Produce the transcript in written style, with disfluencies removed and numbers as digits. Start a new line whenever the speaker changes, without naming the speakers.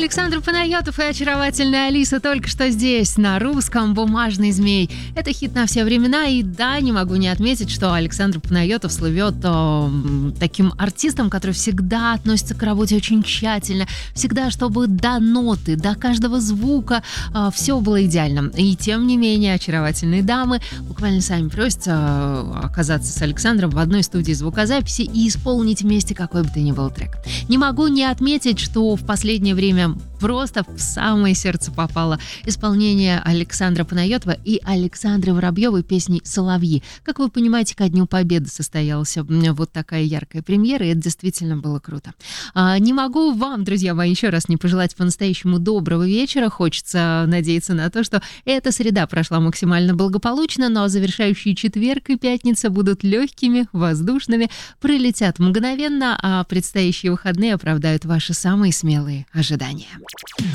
Александр Панайотов и очаровательная Алиса только что здесь, на русском «Бумажный змей». Это хит на все времена, и да, не могу не отметить, что Александр Панайотов слывет таким артистом, который всегда относится к работе очень тщательно, всегда, чтобы до ноты, до каждого звука все было идеально. И тем не менее, очаровательные дамы буквально сами просятся оказаться с Александром в одной студии звукозаписи и исполнить вместе какой бы то ни был трек. Не могу не отметить, что в последнее время просто в самое сердце попало исполнение Александра Панайотова и Александры Воробьевой песни «Соловьи». Как вы понимаете, ко Дню Победы состоялась вот такая яркая премьера, и это действительно было круто. Не могу вам, друзья мои, еще раз не пожелать по-настоящему доброго вечера. Хочется надеяться на то, что эта среда прошла максимально благополучно, но завершающие четверг и пятница будут легкими, воздушными, пролетят мгновенно, а предстоящие выходные оправдают ваши самые смелые ожидания.